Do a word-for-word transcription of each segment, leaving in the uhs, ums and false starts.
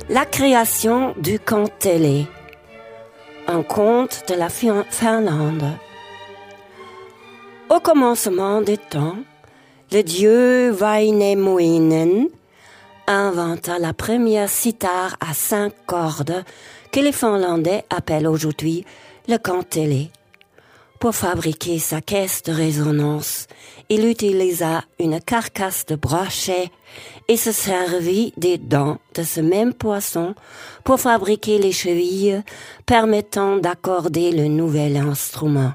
La création du kantele, un conte de la Finlande. Au commencement des temps, le dieu Väinämöinen inventa la première cithare à cinq cordes que les Finlandais appellent aujourd'hui le kantele. Pour fabriquer sa caisse de résonance, il utilisa une carcasse de brochet et se servit des dents de ce même poisson pour fabriquer les chevilles permettant d'accorder le nouvel instrument.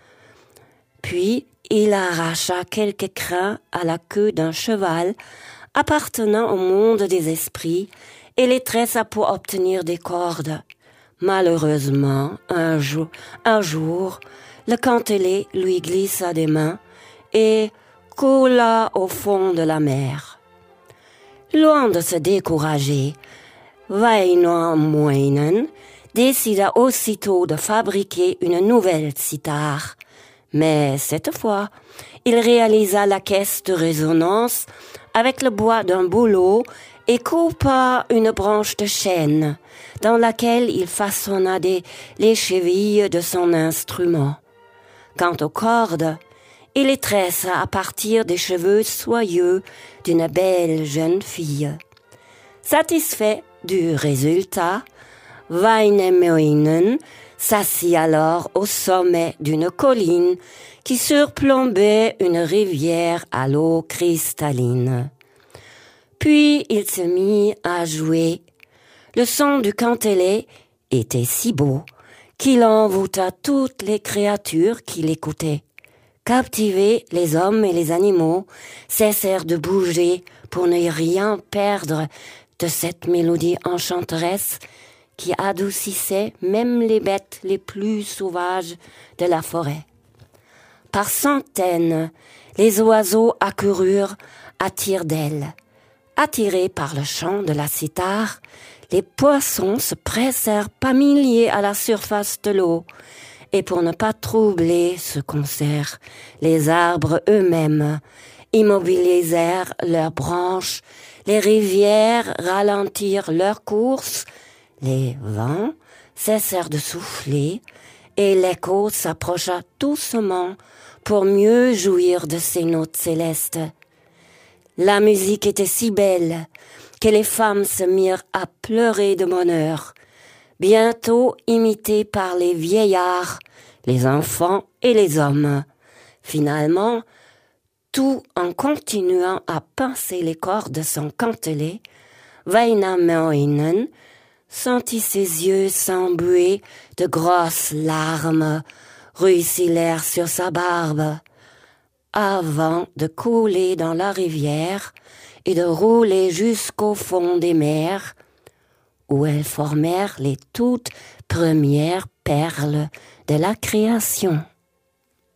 Puis, il arracha quelques crins à la queue d'un cheval appartenant au monde des esprits et les tressa pour obtenir des cordes. Malheureusement, un jour, un jour, le kantele lui glissa des mains et coula au fond de la mer. Loin de se décourager, Väinämöinen décida aussitôt de fabriquer une nouvelle cithare. Mais cette fois, il réalisa la caisse de résonance avec le bois d'un bouleau et coupa une branche de chêne dans laquelle il façonna des, les chevilles de son instrument. Quant aux cordes, il les tressa à partir des cheveux soyeux d'une belle jeune fille. Satisfait du résultat, Väinämöinen s'assit alors au sommet d'une colline qui surplombait une rivière à l'eau cristalline. Puis il se mit à jouer. Le son du kantele était si beau qu'il envoûta toutes les créatures qui l'écoutaient. Captivés, les hommes et les animaux cessèrent de bouger pour ne rien perdre de cette mélodie enchanteresse qui adoucissait même les bêtes les plus sauvages de la forêt. Par centaines, les oiseaux accoururent à tire-d'aile. Attirés par le chant de la cithare, les poissons se pressèrent par milliers à la surface de l'eau. Et pour ne pas troubler ce concert, les arbres eux-mêmes immobilisèrent leurs branches, les rivières ralentirent leur course, les vents cessèrent de souffler et l'écho s'approcha doucement pour mieux jouir de ces notes célestes. La musique était si belle que les femmes se mirent à pleurer de bonheur, bientôt imitées par les vieillards, les enfants et les hommes. Finalement, tout en continuant à pincer les cordes de son kantele, Väinämöinen sentit ses yeux s'embuer de grosses larmes ruisselèrent sur sa barbe, avant de couler dans la rivière et de rouler jusqu'au fond des mers, où elles formèrent les toutes premières perles de la création.